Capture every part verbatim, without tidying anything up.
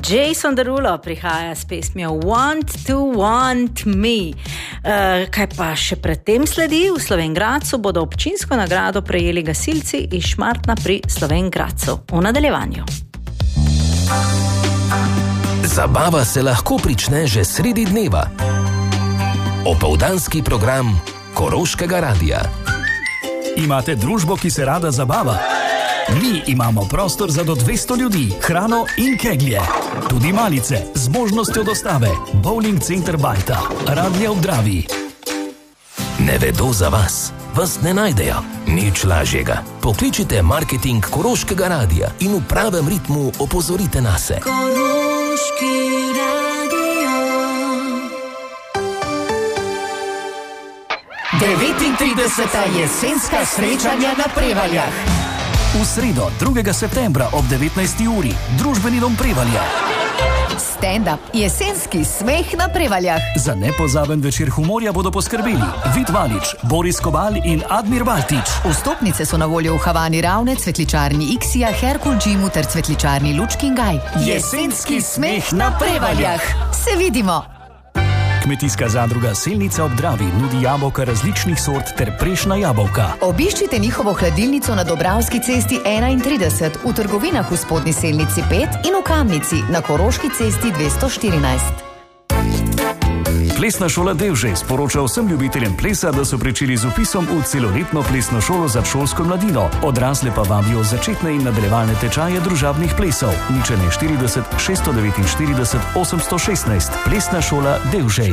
Jason Derulo prihaja s pesmijo Want to Want Me. Uh, kaj pa še predtem sledi? V Slovenj Gradcu bodo občinsko nagrado prejeli gasilci iz Šmartna pri Slovenj Gradcu. V nadaljevanju. Zabava se lahko prične že sredi dneva. Opoldanski program Koroškega radia. Imate družbo, ki se rada zabava? Mi imamo prostor za do dvesto ljudi, hrano in keglje. Tudi malice z možnostjo dostave. Bowling center Bajta, Radlje ob Dravi. Ne vedo za vas, vas ne najdejo. Nič lažjega. Pokličite marketing Koroškega radia in v pravem ritmu opozorite nase. Koroški radio. devetintrideseta jesenska srečanja na Prevaljah. V sredo, drugega septembra ob devetnajsti uri, družbeni dom Prevalja. Stand-up, jesenski smeh na Prevaljah. Za nepozaben večer humorja bodo poskrbeli Vid Valič, Boris Kobal in Admir Baltič. Vstopnice so na voljo v Havani Ravne, Cvetličarni Iksija, Herkul Džimu ter Cvetličarni Lučkin Gaj. Jesenski smeh na Prevaljah. Se vidimo! Kmetijska zadruga Selnica ob Dravi nudi jabolka različnih sort ter prešna jabolka. Obiščite njihovo hladilnico na Dobravski cesti enaintrideset, v trgovinah v Spodnji Selnici pet in v Kamnici na Koroški cesti dvesto štirinajst. Plesna šola Devže sporoča vsem ljubiteljem plesa, da so pričeli z vpisom v celoletno plesno šolo za šolsko mladino. Odrasle pa vabijo začetne in nadaljevalne tečaje družabnih plesov. Ničene štirideset šeststo devetinštirideset osemsto šestnajst. Plesna šola Devže.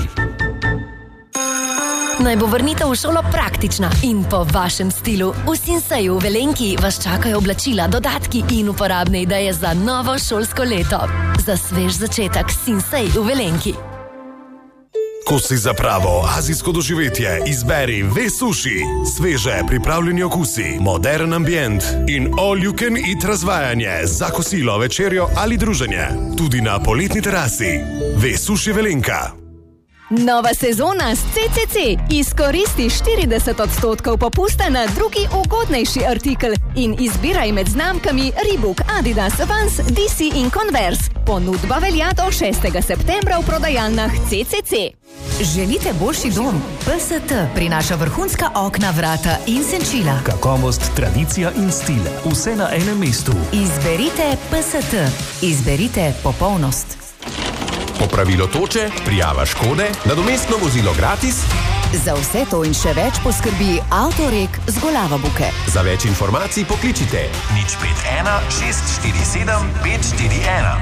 Naj bo vrnitev v šolo praktična in po vašem stilu. V Sinseju v Velenki vas čakajo oblačila, dodatki in uporabne ideje za novo šolsko leto. Za svež začetek Sinsej v Velenki. Ko si za pravo azijsko doživetje, izberi Ve Sushi. Sveže pripravljeni okusi, modern ambient in all you can eat razvajanje za kosilo, večerjo ali druženje. Tudi na poletni terasi. Ve Sushi Velenka. Nova sezona s C C C. Izkoristi štirideset odstotkov popusta na drugi ugodnejši artikel in izbiraj med znamkami Reebok, Adidas, Vans, D C in Converse. Ponudba velja do šestega septembra v prodajalnah C C C. Želite boljši dom? P S T prinaša vrhunska okna, vrata in senčila. Kakovost, tradicija in stil. Vse na enem mestu. Izberite P S T. Izberite popolnost. Popravilo toče, prijava škode, nadomestno vozilo gratis. Za vse to in še več poskrbi Avtorek z Golava Buke. Za več informacij pokličite nič pet ena šest štiri sedem pet štiri ena.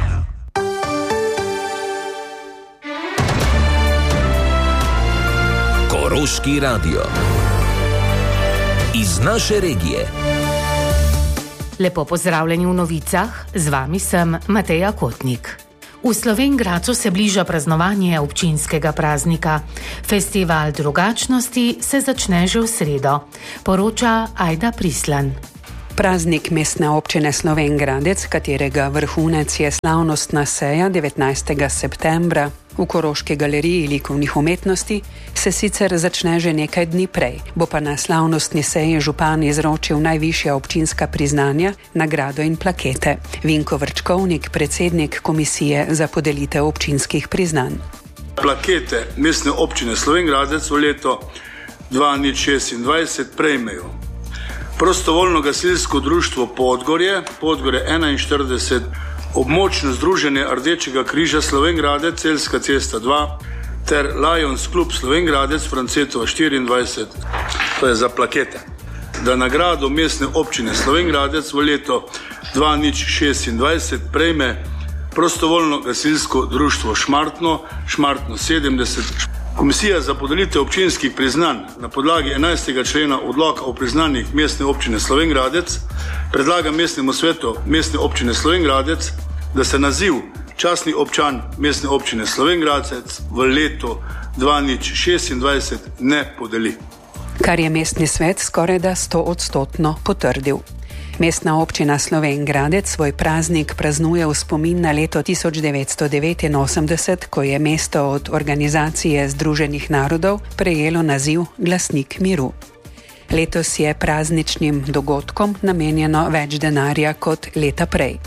Koroški radio. Iz naše regije. Lepo pozdravljeni v novicah, z vami sem Mateja Kotnik. V Slovenj Gradcu se bliža praznovanje občinskega praznika. Festival drugačnosti se začne že v sredo, poroča Ajda Prislan. Praznik mestne občine Slovenj Gradec, katerega vrhunec je slavnostna seja devetnajstega septembra v Koroški galeriji likovnih umetnosti, se sicer začne že nekaj dni prej. Bo pa na slavnostni seji župan izročil najvišja občinska priznanja, nagrado in plakete. Vinko Vrčkovnik, predsednik komisije za podelitev občinskih priznanj. Plakete mestne občine Slovenj Gradec v leto dva tisoč šestindvajset prejmejo Prostovoljno gasilsko društvo Podgorje, Podgorje enainštirideset, Območno združenje Rdečega križa Slovenj Gradec, Celjska cesta dva ter Lions klub Slovenj Gradec, Francetova štiriindvajset. To je za plakete. Da nagrado mestne občine Slovenj Gradec v leto dva tisoč šestindvajset prejme Prostovoljno gasilsko društvo Šmartno, Šmartno sedemdeset. Komisija za podelitev občinskih priznanj na podlagi enajstega člena odloka o priznanjih mestne občine Slovenj Gradec predlaga mestnemu svetu mestne občine Slovenj Gradec, da se naziv častni občan mestne občine Slovenj Gradec v letu dva tisoč šestindvajset ne podeli. Kar je mestni svet skorajda stoodstotno potrdil. Mestna občina Slovenj Gradec svoj praznik praznuje v spomin na leto tisoč devetsto devetinosemdeset, ko je mesto od Organizacije združenih narodov prejelo naziv Glasnik miru. Letos je prazničnim dogodkom namenjeno več denarja kot leta prej.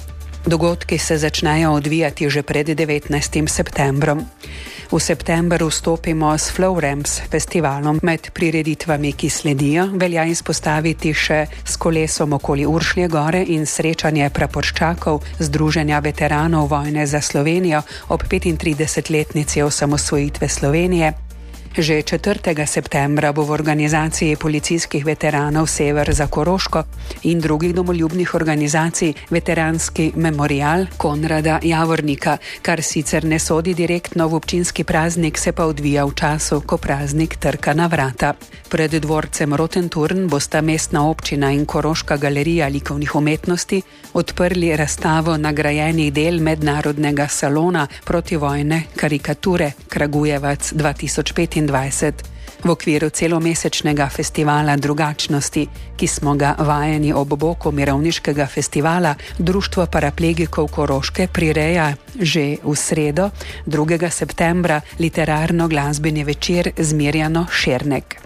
Dogodki se začnejo odvijati že pred devetnajstim septembrom. V septembru vstopimo s Flowramps festivalom. Med prireditvami, ki sledijo, velja izpostaviti še s kolesom okoli Uršlje gore in srečanje praporščakov Združenja veteranov vojne za Slovenijo ob petintridesetletnici osamosvojitve Slovenije. Že četrtega septembra bo v organizaciji policijskih veteranov Sever za Koroško in drugih domoljubnih organizacij veteranski memorial Konrada Javornika, kar sicer ne sodi direktno v občinski praznik, se pa odvija v času, ko praznik trka na vrata. Pred dvorcem Rotenturn bosta mestna občina in Koroška galerija likovnih umetnosti odprli razstavo nagrajenih del mednarodnega salona protivojne karikature Kragujevac dva tisoč petindvajset. V okviru celomesečnega festivala drugačnosti, ki smo ga vajeni ob boku mirovniškega festivala, Društvo paraplegikov Koroške prireja že v sredo, drugega septembra, literarno-glasbeni večer z Mirjano Šernek.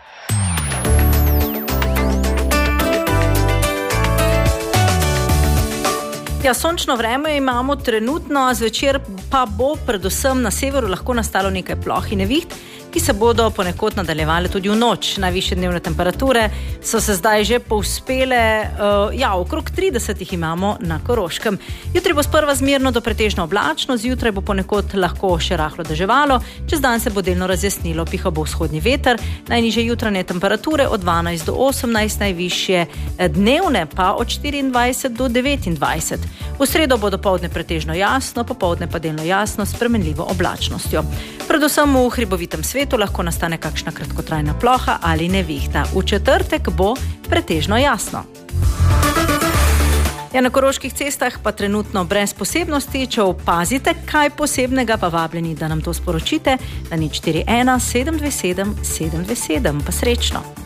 Ja, sončno vreme imamo trenutno, zvečer pa bo predvsem na severu lahko nastalo nekaj ploh in neviht, ki se bodo ponekod nadaljevale tudi v noč. Najvišje dnevne temperature so se zdaj že povzpele, uh, ja, okrog trideset jih imamo na Koroškem. Jutri bo sprva zmerno do pretežno oblačno, zjutraj bo ponekod lahko še rahlo deževalo, čez dan se bo delno razjasnilo, pihal bo vzhodni veter, najnižje jutranje temperature od dvanajst do osemnajst, najvišje dnevne pa od štiriindvajset do devetindvajset. V sredo bo dopoldne pretežno jasno, popoldne pa delno jasno s spremenljivo oblačnostjo. Predvsem v hribovitem svetu lahko nastane kakšna kratkotrajna ploha ali nevihta. V četrtek bo pretežno jasno. Ja, na koroških cestah pa trenutno brez posebnosti. Če opazite kaj posebnega, pa vabljeni, da nam to sporočite na nič štiri ena sedem dve sedem sedem dve sedem. Pa srečno!